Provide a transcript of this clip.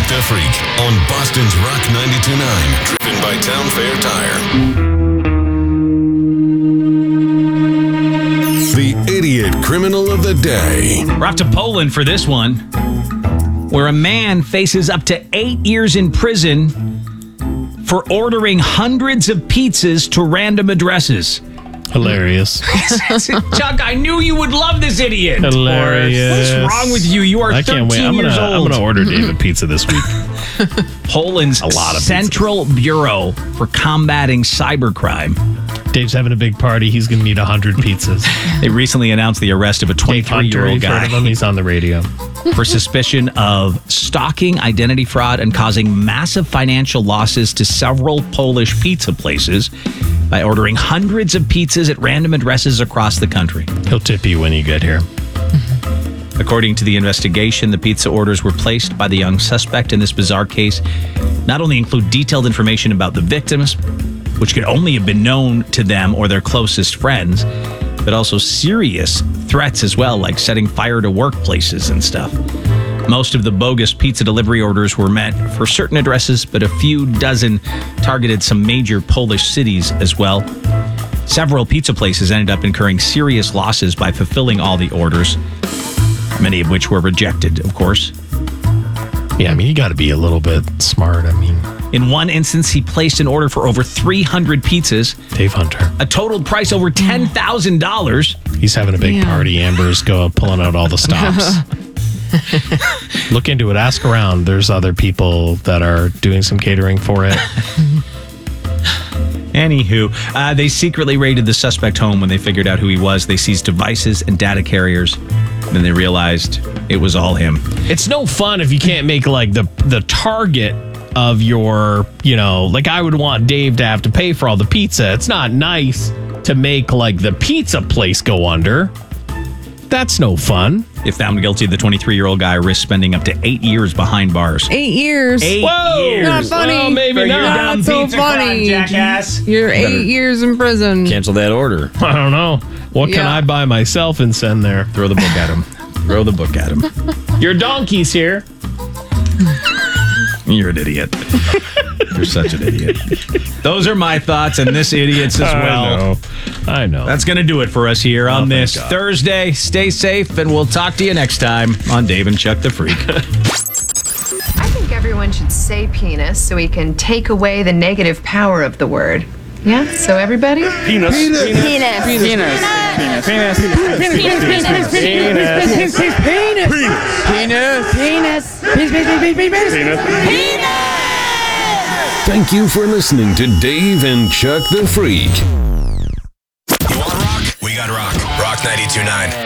the Freak on Boston's Rock 92.9, driven by Town Fair Tire. The Idiot Criminal of the Day. We're off to Poland for this one, where a man faces up to 8 years in prison for ordering hundreds of pizzas to random addresses. Hilarious. Chuck, I knew you would love this idiot. Hilarious. What is wrong with you? You are I can't 13 wait. years old. I'm going to order David pizza this week. Poland's Central Bureau for Combating Cybercrime. Dave's having a big party. He's going to need 100 pizzas. They recently announced the arrest of a 23-year-old guy He's on the radio. for suspicion of stalking, identity fraud, and causing massive financial losses to several Polish pizza places by ordering hundreds of pizzas at random addresses across the country. He'll tip you when you get here. According to the investigation, the pizza orders were placed by the young suspect in this bizarre case not only include detailed information about the victims, which could only have been known to them or their closest friends, but also serious threats as well, like setting fire to workplaces and stuff. Most of the bogus pizza delivery orders were meant for certain addresses, but a few dozen targeted some major Polish cities as well. Several pizza places ended up incurring serious losses by fulfilling all the orders, many of which were rejected, of course. Yeah, I mean, you got to be a little bit smart. I mean, in one instance, he placed an order for over 300 pizzas. Dave Hunter. A total price over $10,000. He's having a big party. Amber's pulling out all the stops. Look into it. Ask around. There's other people that are doing some catering for it. Anywho, they secretly raided the suspect home when they figured out who he was. They seized devices and data carriers. Then they realized it was all him. It's no fun if you can't make like the target of your, like I would want Dave to have to pay for all the pizza. It's not nice to make like the pizza place go under. That's no fun. If found guilty, the 23-year-old guy risks spending up to 8 years behind bars. 8 years. 8 Whoa, years. Not funny. Well, maybe Not so funny. Jackass. You're 8 years in prison. Cancel that order. I don't know. What can I buy myself and send there? Throw the book at him. Throw the book at him. Your donkey's here. You're an idiot. You're such an idiot. Those are my thoughts and this idiot's as well. I know. That's going to do it for us here on this God. Thursday. Stay safe, and we'll talk to you next time on Dave and Chuck the Freak. I think everyone should say penis so we can take away the negative power of the word. Yeah? So everybody? Penis. Penis. Penis. Penis. Penis. Thank you for listening to Dave and Chuck the Freak. You want rock? We got rock. Rock 92.9.